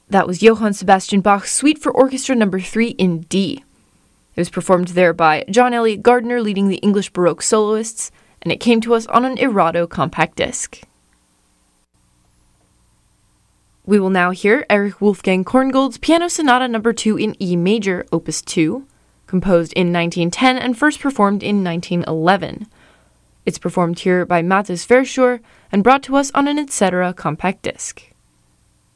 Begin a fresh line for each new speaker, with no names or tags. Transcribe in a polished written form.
That was Johann Sebastian Bach's Suite for Orchestra No. 3 in D. It was performed there by John Eliot Gardiner leading the English Baroque soloists, and it came to us on an Erato compact disc. We will now hear Erich Wolfgang Korngold's Piano Sonata No. 2 in E major, Opus 2, composed in 1910 and first performed in 1911. It's performed here by Mathis Verschoor and brought to us on an Etc. compact disc.